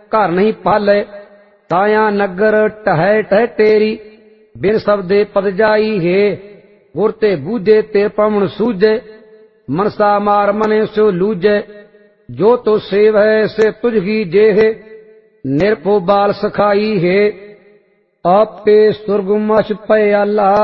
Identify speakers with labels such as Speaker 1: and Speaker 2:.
Speaker 1: घर नहीं पाले। ताया नगर टहै टह तेरी बिन शब्दे पद जाई है। गुरते बूझे ते पवन सूझे मनसा मार मने सो लूझे। जो तो सेव है से तुझगी जे है निरपो बाल सखाई है। आपके सुरगुमश पे अल्लाह